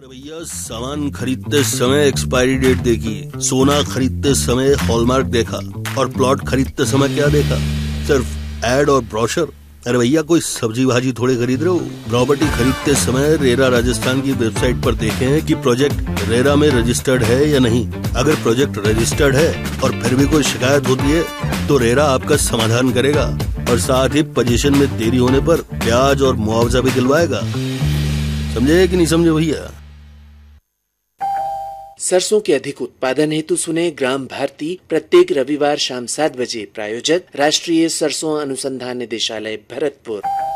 अरे भैया, सामान खरीदते समय एक्सपायरी डेट देखी, सोना खरीदते समय हॉलमार्क देखा और प्लॉट खरीदते समय क्या देखा? सिर्फ एड और ब्रोशर। अरे भैया, कोई सब्जी भाजी थोड़े खरीद रहे हो। प्रॉपर्टी खरीदते समय रेरा राजस्थान की वेबसाइट पर देखें कि प्रोजेक्ट रेरा में रजिस्टर्ड है या नहीं। अगर प्रोजेक्ट रजिस्टर्ड है और फिर भी कोई शिकायत होती है तो रेरा आपका समाधान करेगा और साथ ही पोजीशन में देरी होने पर ब्याज और मुआवजा भी दिलवाएगा। समझे कि नहीं समझे भैया? सरसों के अधिक उत्पादन हेतु सुने ग्राम भारती प्रत्येक रविवार शाम 7 बजे। प्रायोजक राष्ट्रीय सरसों अनुसंधान निदेशालय, भरतपुर।